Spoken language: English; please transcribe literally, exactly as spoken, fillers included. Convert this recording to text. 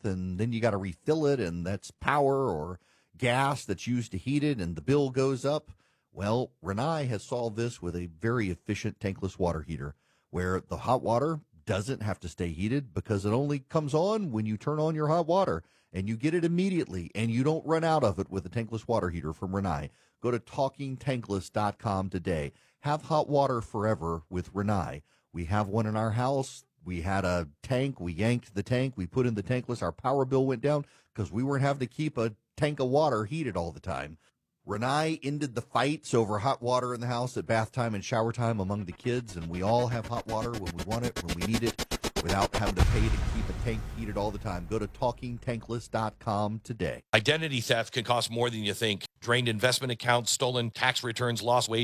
month, and then you got to refill it, and that's power or gas that's used to heat it, and the bill goes up. Well, Rinnai has solved this with a very efficient tankless water heater where the hot water doesn't have to stay heated because it only comes on when you turn on your hot water, and you get it immediately, and you don't run out of it with a tankless water heater from Rinnai. Go to talking tankless dot com today. Have hot water forever with Rinnai. We have one in our house. We had a tank. We yanked the tank. We put in the tankless. Our power bill went down because we weren't having to keep a tank of water heated all the time. Rinnai ended the fights over hot water in the house at bath time and shower time among the kids, and we all have hot water when we want it, when we need it, without having to pay to keep a tank heated all the time. Go to talking tankless dot com today. Identity theft can cost more than you think. Drained investment accounts, stolen tax returns, lost wages.